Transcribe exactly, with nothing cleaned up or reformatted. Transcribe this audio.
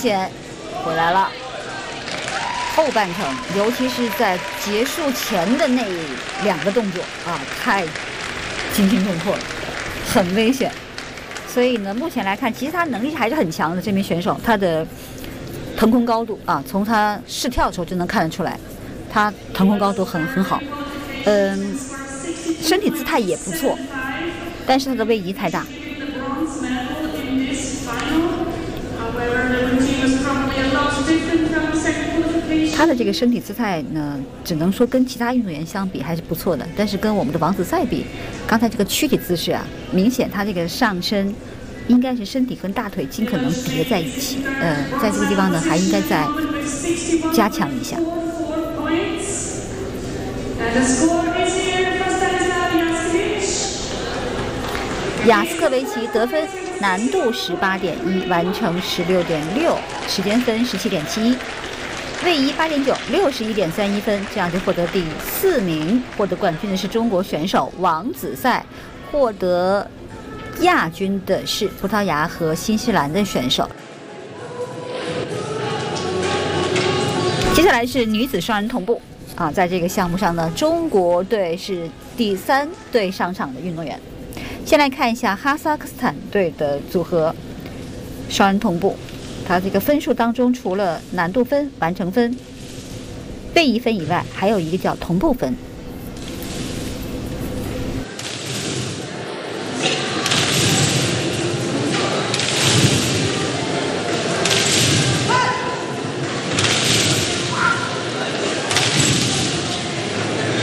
险回来了。后半程，尤其是在结束前的那两个动作啊，太惊心动魄了，很危险。所以呢，目前来看，其实他能力还是很强的。这名选手，他的腾空高度啊，从他试跳的时候就能看得出来，他腾空高度很很好。嗯，身体姿态也不错，但是他的位移太大。他的这个身体姿态呢，只能说跟其他运动员相比还是不错的，但是跟我们的王子赛比，刚才这个躯体姿势啊，明显他这个上身应该是身体和大腿尽可能叠在一起，呃，在这个地方呢还应该再加强一下。雅斯克维奇得分难度十八点一，完成十六点六，时间分十七点七一，位移八点九，六十一点三一分，这样就获得第四名。获得冠军的是中国选手王子赛，获得亚军的是葡萄牙和新西兰的选手。接下来是女子双人同步啊，在这个项目上呢，中国队是第三队上场的运动员。先来看一下哈萨克斯坦队的组合双人同步，它这个分数当中除了难度分、完成分、位移分以外，还有一个叫同步分。